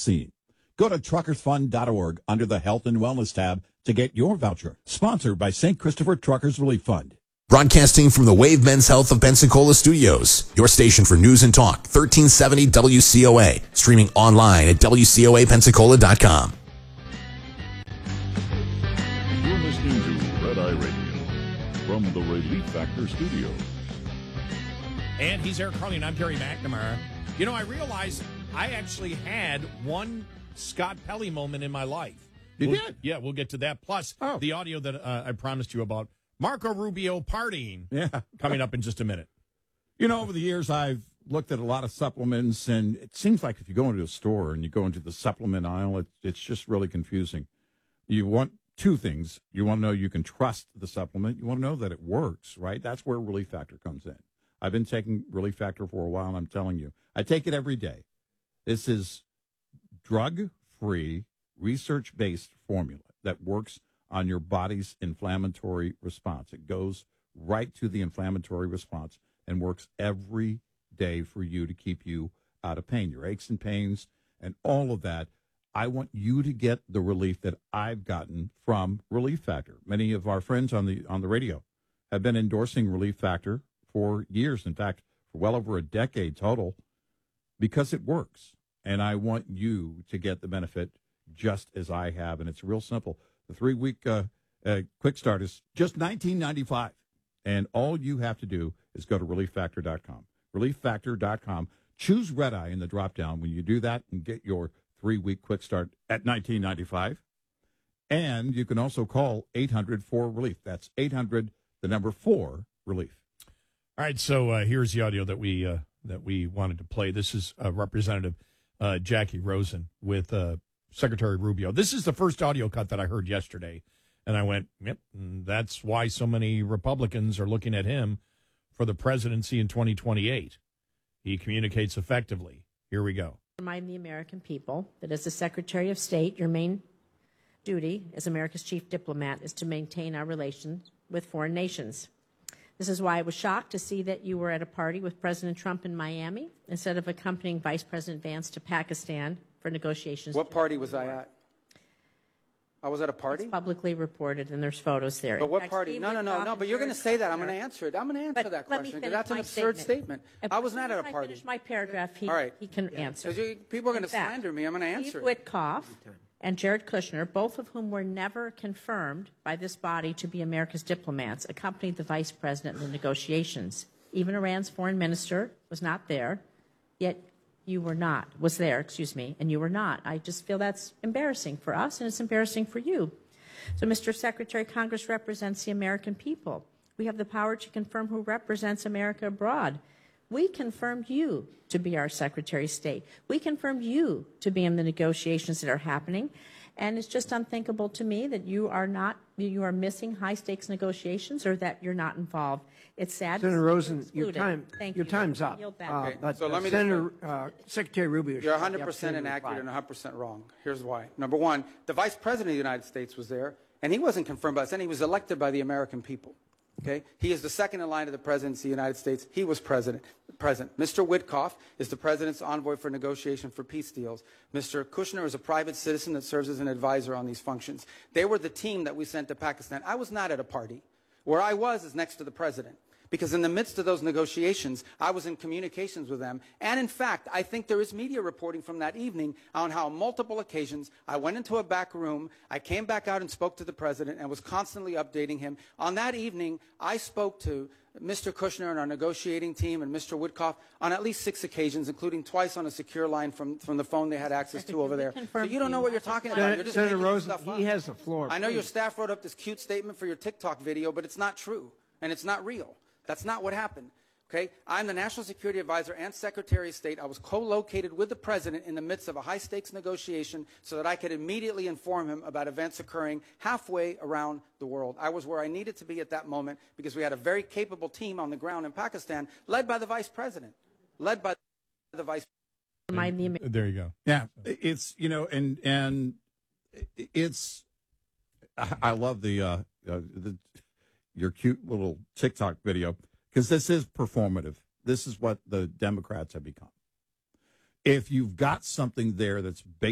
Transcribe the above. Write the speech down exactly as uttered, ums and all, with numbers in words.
vaccine. Go to truckers fund dot org under the Health and Wellness tab to get your voucher. Sponsored by Saint Christopher Truckers Relief Fund. Broadcasting from the Wave Men's Health of Pensacola studios, your station for news and talk, thirteen seventy W C O A. Streaming online at W C O A Pensacola dot com. You're listening to Red Eye Radio from the Relief Factor Studios. And he's Eric Carly, and I'm Gary McNamara. You know, I realized I actually had one Scott Pelley moment in my life. You we'll, did? Yeah, we'll get to that. Plus, oh. the audio that uh, I promised you about Marco Rubio partying yeah. coming up in just a minute. You know, over the years, I've looked at a lot of supplements, and it seems like if you go into a store and you go into the supplement aisle, it, it's just really confusing. You want two things. You want to know you can trust the supplement. You want to know that it works, right? That's where Relief Factor comes in. I've been taking Relief Factor for a while, and I'm telling you, I take it every day. This is drug-free, research-based formula that works on your body's inflammatory response. It goes right to the inflammatory response and works every day for you to keep you out of pain, your aches and pains, and all of that. I want you to get the relief that I've gotten from Relief Factor. Many of our friends on the on the radio have been endorsing Relief Factor for years. In fact, for well over a decade total, because it works. And I want you to get the benefit just as I have. And it's real simple. The three-week uh, uh, quick start is just nineteen ninety-five dollars. And all you have to do is go to relief factor dot com. relief factor dot com. Choose Red Eye in the drop-down when you do that and get your three-week quick start at nineteen ninety-five dollars. And you can also call eight hundred four relief. That's eight hundred, the number four, relief. All right, so uh, here's the audio that we uh, that we wanted to play. This is uh, Representative uh, Jackie Rosen with uh, Secretary Rubio. This is the first audio cut that I heard yesterday, and I went, yep, that's why so many Republicans are looking at him for the presidency in twenty twenty-eight. He communicates effectively. Here we go. Remind the American people that as the Secretary of State, your main duty as America's chief diplomat is to maintain our relations with foreign nations. This is why I was shocked to see that you were at a party with President Trump in Miami instead of accompanying Vice President Vance to Pakistan for negotiations. What party was I at? I was at a party? It's publicly reported, and there's photos there. But what party? No, no, no, no, but you're going to say that. I'm going to answer it. I'm going to answer But that let me question, because finish that's an my absurd statement. statement. I was not at a If I party. finish my paragraph, he, All right. he can answer. Because you- people are going In to fact, slander me. I'm going to answer Steve it. Witkoff and Jared Kushner, both of whom were never confirmed by this body to be America's diplomats, accompanied the vice president in the negotiations. Even Iran's foreign minister was not there, yet you were not, was there, excuse me, and you were not. I just feel that's embarrassing for us, and it's embarrassing for you. So, Mister Secretary, Congress represents the American people. We have the power to confirm who represents America abroad. We confirmed you to be our Secretary of State. We confirmed you to be in the negotiations that are happening. And it's just unthinkable to me that you are not, you are missing high-stakes negotiations or that you're not involved. It's sad. Senator Rosen, your excluded. time, Thank your you. time's up. Yield back. Uh, Okay, but, so uh, let me just- Senator uh, Secretary Rubio. should You're have the one hundred percent opportunity to inaccurate reply. and one hundred percent wrong. Here's why. Number one, the Vice President of the United States was there, and he wasn't confirmed by us, and he was elected by the American people. Okay? He is the second in line to the presidency of the United States. He was president. Present. Mister Witkoff is the president's envoy for negotiation for peace deals. Mister Kushner is a private citizen that serves as an advisor on these functions. They were the team that we sent to Pakistan. I was not at a party. Where I was is next to the president. Because in the midst of those negotiations, I was in communications with them. And in fact, I think there is media reporting from that evening on how on multiple occasions I went into a back room, I came back out and spoke to the president and was constantly updating him. On that evening, I spoke to Mister Kushner and our negotiating team and Mister Witkoff on at least six occasions, including twice on a secure line from, from the phone they had access to over there. So you don't know what you're talking about. You're just Senator making Rosen, stuff up. he has the floor. I know your please. staff wrote up this cute statement for your TikTok video, but it's not true, and it's not real. That's not what happened. Okay? I'm the National Security Advisor and Secretary of State. I was co-located with the President in the midst of a high-stakes negotiation so that I could immediately inform him about events occurring halfway around the world. I was where I needed to be at that moment because we had a very capable team on the ground in Pakistan, led by the Vice President. Led by the Vice President. There you go. Yeah, it's, you know, and and it's, I I love the, uh, uh, the your cute little TikTok video, because this is performative. This is what the Democrats have become. If you've got something there that's